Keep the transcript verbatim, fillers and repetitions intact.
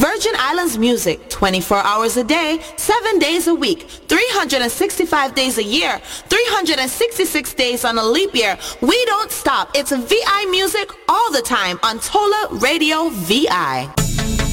Virgin Islands music, twenty-four hours a day, seven days a week, three hundred sixty-five days a year, three hundred sixty-six days on a leap year. We don't stop. It's V I music all the time on Tola Radio V I.